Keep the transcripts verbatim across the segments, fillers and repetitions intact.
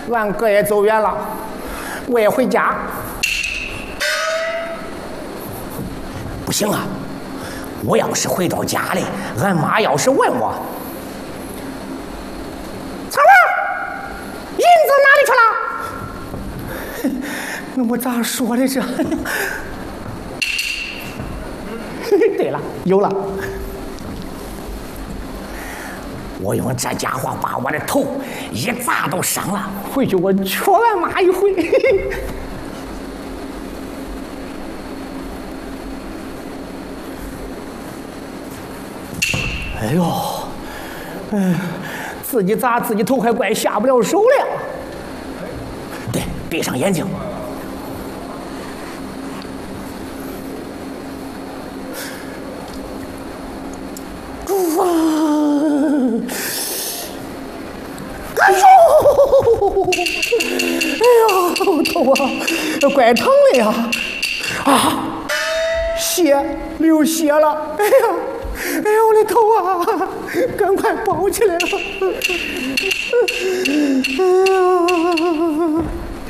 俺哥也走远了，我也回家。不行啊！我要是回到家里，俺妈要是问我，草儿，银子哪里去了？那我咋说来着？对了，有了。我用这家伙把我的头一砸都伤了，回去我劝俺妈一回。哎呦，哎，自己砸自己头还怪下不了手了。对，闭上眼睛。哇！哎呦，哎呦，头啊，怪疼的呀！啊，血流血了！哎呀，哎呀，我的头啊，赶快包起来了！哎呀，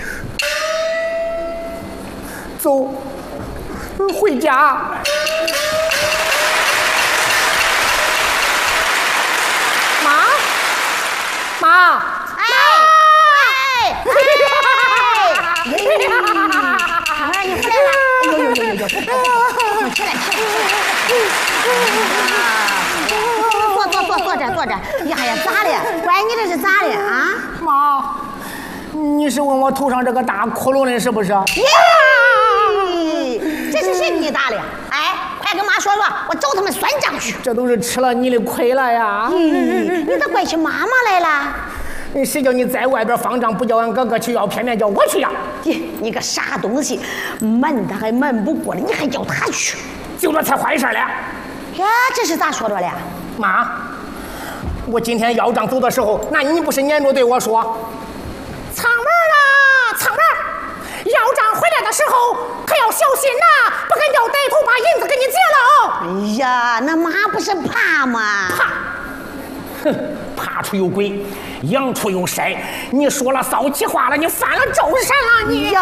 走，回家。妈， 哎哎哎！哎，你回来了！哎呦呦呦呦呦！起来起来！坐坐坐坐这坐这！呀呀，咋的？乖，你这是咋的啊？ 妈，你是问我头上这个大窟窿的是不是？ 耶！这是谁给你打的？哎，快跟妈说说，我找他们算账去。 这都是吃了你的亏了呀！ 嗯，你咋怪起妈妈来了？ 谁叫你在外边放账不叫俺哥哥去要，偏偏叫我去要？ 你你个傻东西，闷他还闷不过了，你还叫他去？ 就这才坏事了。 呀，这是咋说着了？ 妈，我今天要账走的时候，那你不是撵着对我说：“苍门啊，苍门，要账回来的时候可要小心呐，不敢叫歹徒把银子给你劫了。” 哎呀，那妈不是怕吗？ 怕。哼，怕出有鬼，养出有筛。你说了骚气话了，你犯了咒神了，你。